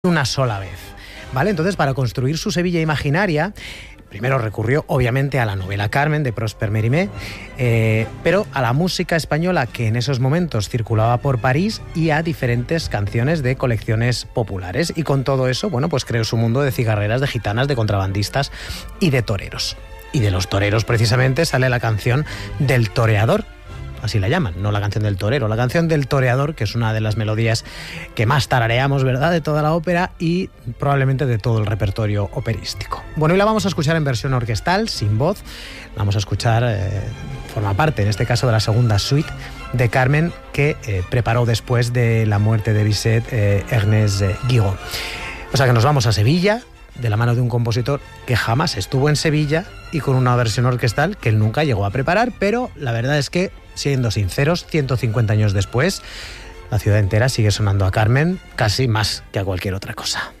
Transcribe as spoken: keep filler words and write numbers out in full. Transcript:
una sola vez, ¿vale? Entonces, para construir su Sevilla imaginaria, primero recurrió obviamente a la novela Carmen de Prosper Mérimée, eh, pero a la música española que en esos momentos circulaba por París y a diferentes canciones de colecciones populares. Y con todo eso, bueno, pues creó su mundo de cigarreras, de gitanas, de contrabandistas y de toreros. Y de los toreros precisamente sale la canción del toreador, así la llaman, no la canción del torero, la canción del toreador, que es una de las melodías que más tarareamos, ¿verdad?, de toda la ópera y probablemente de todo el repertorio operístico. Bueno, y la vamos a escuchar en versión orquestal, sin voz. La vamos a escuchar, eh, forma parte en este caso de la segunda suite de Carmen que eh, preparó después de la muerte de Bizet eh, Ernest eh, Guigon. O sea que nos vamos a Sevilla, de la mano de un compositor que jamás estuvo en Sevilla y con una versión orquestal que él nunca llegó a preparar, pero la verdad es que, siendo sinceros, ciento cincuenta años después, la ciudad entera sigue sonando a Carmen casi más que a cualquier otra cosa.